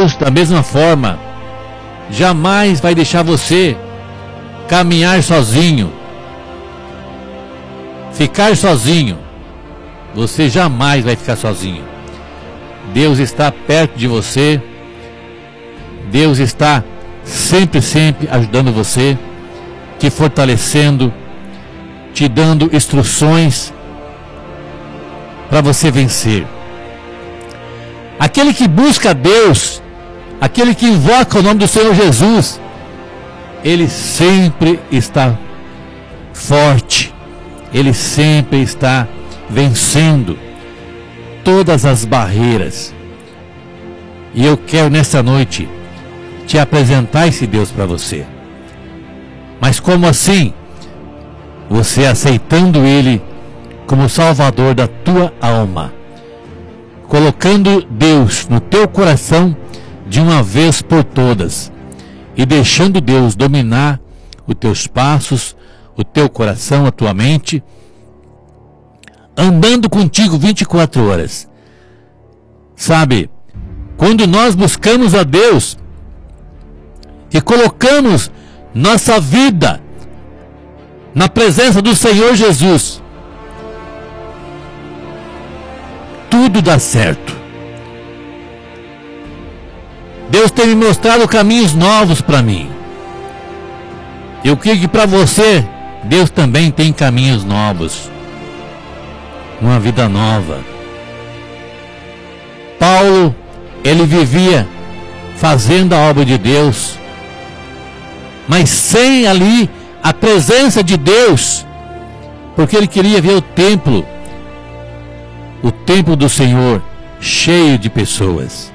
Deus, da mesma forma, jamais vai deixar você caminhar sozinho, ficar sozinho. Você jamais vai ficar sozinho. Deus está perto de você. Deus está sempre ajudando você, te fortalecendo, te dando instruções para você vencer. Aquele que busca a Deus, aquele que invoca o nome do Senhor Jesus, ele sempre está forte, ele sempre está vencendo todas as barreiras. E eu quero nessa noite te apresentar esse Deus para você. Mas como assim? Você aceitando Ele como Salvador da tua alma, colocando Deus no teu coração de uma vez por todas e deixando Deus dominar os teus passos, o teu coração, a tua mente, andando contigo 24 horas. Sabe, quando nós buscamos a Deus e colocamos nossa vida na presença do Senhor Jesus, tudo dá certo. Deus tem me mostrado caminhos novos para mim. Eu creio que para você, Deus também tem caminhos novos. Uma vida nova. Paulo, ele vivia fazendo a obra de Deus, mas sem ali a presença de Deus, porque ele queria ver o templo do Senhor cheio de pessoas.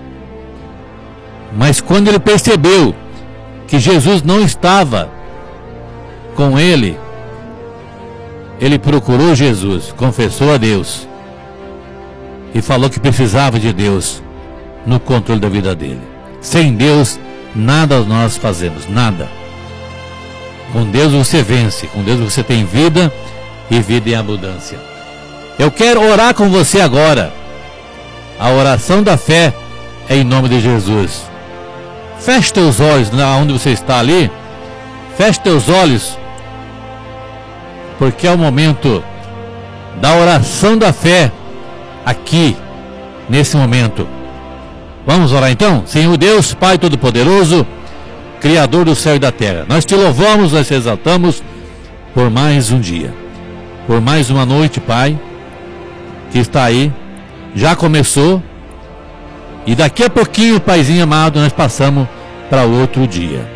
Mas quando ele percebeu que Jesus não estava com ele, ele procurou Jesus, confessou a Deus e falou que precisava de Deus no controle da vida dele. Sem Deus, nada nós fazemos, nada. Com Deus você vence, com Deus você tem vida e vida em abundância. Eu quero orar com você agora. A oração da fé é em nome de Jesus. Feche teus olhos onde você está ali. Feche teus olhos, porque é o momento da oração da fé aqui, nesse momento. Vamos orar então? Senhor Deus, Pai Todo-Poderoso, Criador do céu e da terra, nós te louvamos, nós te exaltamos por mais um dia, por mais uma noite, Pai, que está aí, já começou, e daqui a pouquinho, Paizinho amado, nós passamos para outro dia,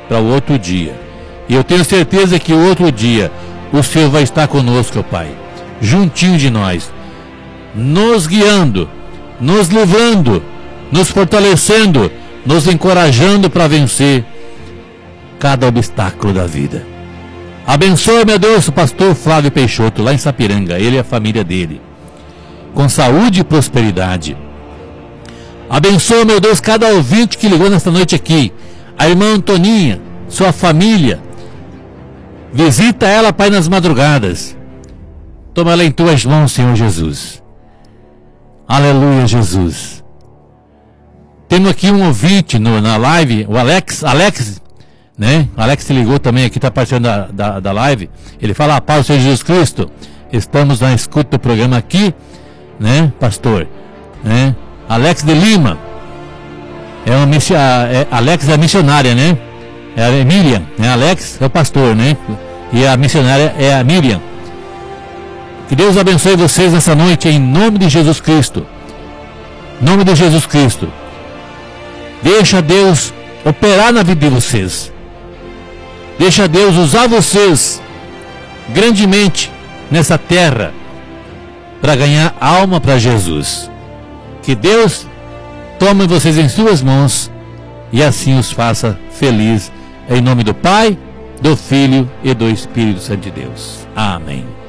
e eu tenho certeza que outro dia o Senhor vai estar conosco, Pai, juntinho de nós, nos guiando, nos livrando, nos fortalecendo, nos encorajando para vencer cada obstáculo da vida. Abençoe, meu Deus, o pastor Flávio Peixoto, lá em Sapiranga, ele e a família dele, com saúde e prosperidade. Abençoe, meu Deus, cada ouvinte que ligou nesta noite aqui, a irmã Antoninha, sua família, visita ela, Pai, nas madrugadas. Toma ela em tuas mãos, Senhor Jesus. Aleluia, Jesus. Temos aqui um ouvinte na live, o Alex, né? O Alex se ligou também aqui, está participando da live. Ele fala: a paz do Senhor Jesus Cristo. Estamos na escuta do programa aqui, né, pastor? Né? Alex de Lima. Alex é a missionária, né? É a Miriam, né? Alex é o pastor, né? E a missionária é a Miriam. Que Deus abençoe vocês nessa noite, em nome de Jesus Cristo. Em nome de Jesus Cristo. Deixa Deus operar na vida de vocês. Deixa Deus usar vocês grandemente nessa terra para ganhar alma para Jesus. Que Deus tome vocês em suas mãos e assim os faça felizes. Em nome do Pai, do Filho e do Espírito Santo de Deus. Amém.